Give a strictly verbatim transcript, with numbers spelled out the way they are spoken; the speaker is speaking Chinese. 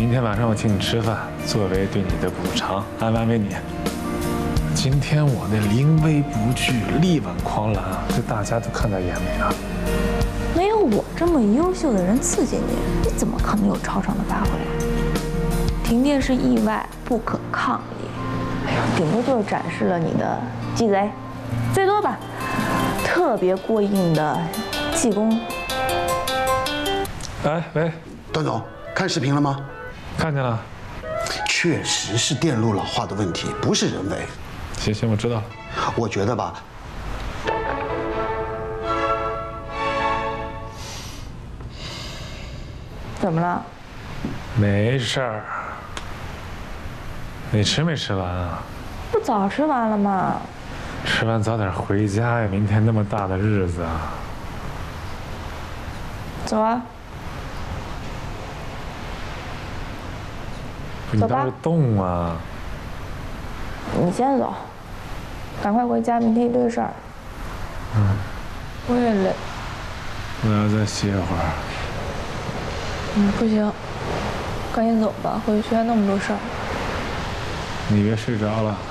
明天晚上我请你吃饭，作为对你的补偿，安慰安慰你。今天我那临危不惧、力挽狂澜啊，这大家都看在眼里啊。 没有我这么优秀的人刺激你，你怎么可能有超常的发挥啊？停电是意外，不可抗力。哎呦，顶多就是展示了你的鸡贼，最多吧，特别过硬的气功。 哎，喂， 段总，看视频了吗？ 看见了。 确实是电路老化的问题，不是人为。 行行，我知道了。 我觉得吧， 怎么了？ 没事儿。你吃没吃完啊？ 不早吃完了吗？ 吃完早点回家呀，明天那么大的日子啊。 走啊！ 你倒是动啊！ 你先走，赶快回家，明天一堆事儿。 嗯， 我也累。 我要再歇会儿。 嗯，不行，赶紧走吧，回去还那么多事儿。 你别睡着了。